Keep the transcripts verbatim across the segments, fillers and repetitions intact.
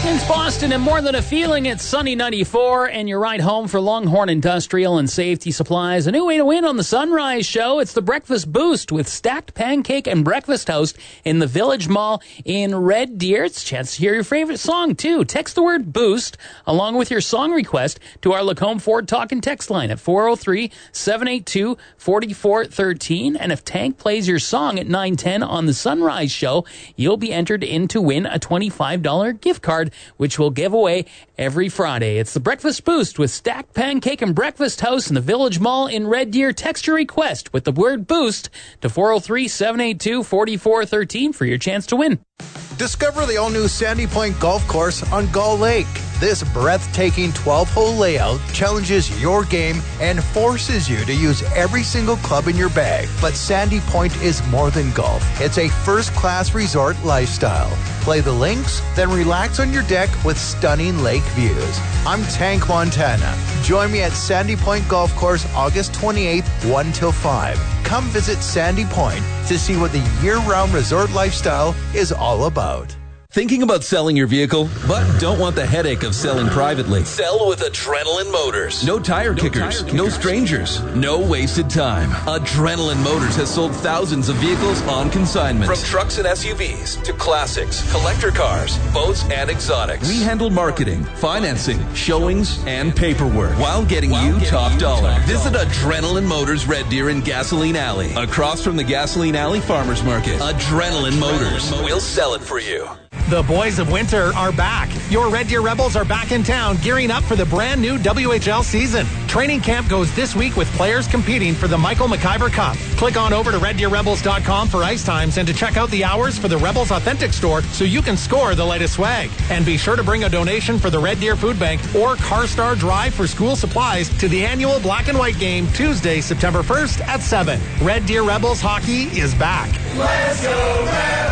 Since Boston and more than a feeling, it's Sunny ninety-four, and your ride home for Longhorn Industrial and Safety Supplies. A new way to win on the Sunrise Show. It's the Breakfast Boost with stacked pancake and breakfast toast in the Village Mall in Red Deer. It's a chance to hear your favorite song, too. Text the word BOOST along with your song request to our Lacombe Ford Talk and Text line at four oh three, seven eight two, four four one three. And if Tank plays your song at nine ten on the Sunrise Show, you'll be entered in to win a twenty-five dollars gift card, which we'll give away every Friday. It's the Breakfast Boost with stacked pancake and breakfast toast in the Village Mall in Red Deer. Text your request with the word BOOST to four oh three, seven eight two, four four one three for your chance to win. Discover the all-new Sandy Point Golf Course on Gull Lake. This breathtaking twelve-hole layout challenges your game and forces you to use every single club in your bag. But Sandy Point is more than golf. It's a first-class resort lifestyle. Play the links, then relax on your deck with stunning lake views. I'm Tank Montana. Join me at Sandy Point Golf Course August twenty-eighth, one till five. Come visit Sandy Point to see what the year-round resort lifestyle is all about. Thinking about selling your vehicle, but don't want the headache of selling privately? Sell with Adrenaline Motors. No tire, no kickers, tire kickers, no strangers, no wasted time. Adrenaline Motors has sold thousands of vehicles on consignment. From trucks and S U Vs to classics, collector cars, boats, and exotics. We handle marketing, financing, showings, and paperwork while getting while you getting top you dollar. Top Visit dollar. Adrenaline Motors Red Deer in Gasoline Alley, across from the Gasoline Alley Farmers Market. Adrenaline, Adrenaline Motors. Motors. We'll sell it for you. The boys of winter are back. Your Red Deer Rebels are back in town, gearing up for the brand new W H L season. Training camp goes this week with players competing for the Michael McIver Cup. Click on over to red deer rebels dot com for ice times and to check out the hours for the Rebels Authentic Store so you can score the latest swag. And be sure to bring a donation for the Red Deer Food Bank or CarStar Drive for school supplies to the annual Black and White game Tuesday, September first at seven. Red Deer Rebels hockey is back. Let's go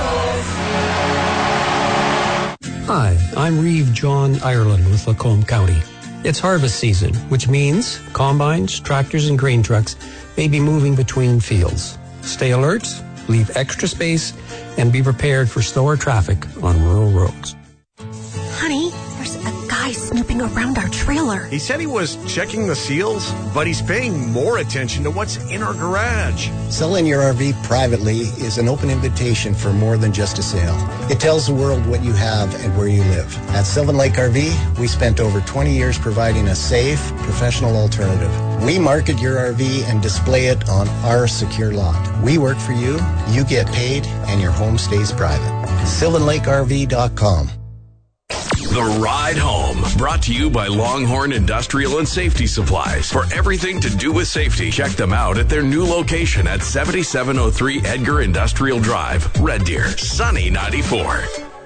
Rebels! Hi, I'm Reeve John Ireland with Lacombe County. It's harvest season, which means combines, tractors, and grain trucks may be moving between fields. Stay alert, leave extra space, and be prepared for slower traffic on rural roads. Honey, there's a guy snooping around our trailer. He said he was checking the seals, but he's paying more attention to what's in our garage. Selling your R V privately is an open invitation for more than just a sale. It tells the world what you have and where you live. At Sylvan Lake R V, we spent over twenty years providing a safe, professional alternative. We market your R V and display it on our secure lot. We work for you, you get paid, and your home stays private. sylvan lake r v dot com. The Ride Home, brought to you by Longhorn Industrial and Safety Supplies. For everything to do with safety, check them out at their new location at seventy-seven oh three Edgar Industrial Drive, Red Deer, Sunny ninety-four.